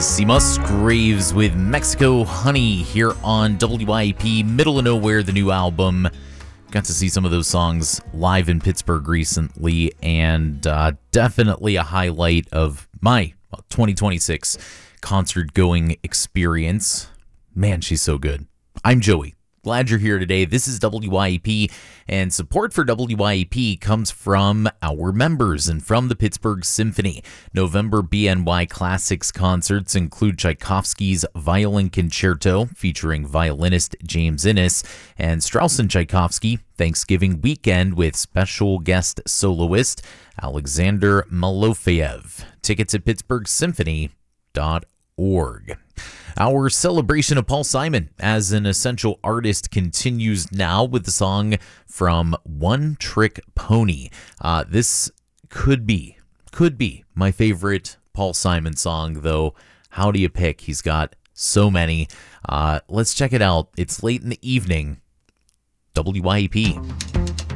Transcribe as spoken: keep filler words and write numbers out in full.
Casey Musgraves with Mexico Honey here on W I A P, Middle of Nowhere, the new album. Got to see some of those songs live in Pittsburgh recently, and uh, definitely a highlight of my twenty twenty-six concert-going experience. Man, she's so good. I'm Joey. Glad you're here today. This is W I A P, and support for W I A P comes from our members and from the Pittsburgh Symphony. November B N Y Classics concerts include Tchaikovsky's Violin Concerto, featuring violinist James Innes, and Strauss and Tchaikovsky Thanksgiving Weekend with special guest soloist Alexander Malofeyev. Tickets at pittsburgh symphony dot org. Our celebration of Paul Simon as an essential artist continues now with the song from One Trick Pony. Uh, this could be, could be my favorite Paul Simon song, though. How do you pick? He's got so many. Uh, let's check it out. It's late in the evening. W I A P.